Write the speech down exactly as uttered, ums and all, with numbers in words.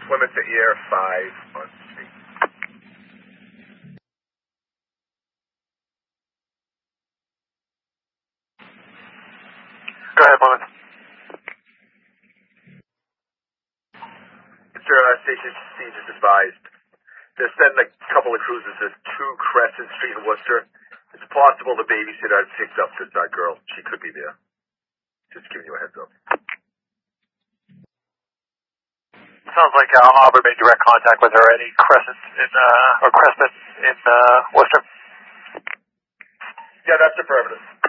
Plymouth to Air five on speed. Go ahead, Plymouth. Mister Uh, Station C just advised. They're sending a couple of cruisers to two Crescent Street in Worcester. It's possible the babysitter had picked up this uh, girl. She could be there. Just giving you a heads up. Sounds like uh, Auburn made direct contact with her. Any Crescent in, uh, or Crescent in, uh, Worcester? Yeah, that's affirmative.